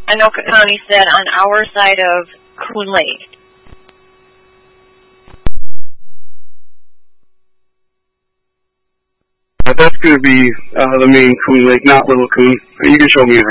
Anoka County said on our side of Coon Lake. That's going to be the main Coon Lake, not Little Coon. You can show me around.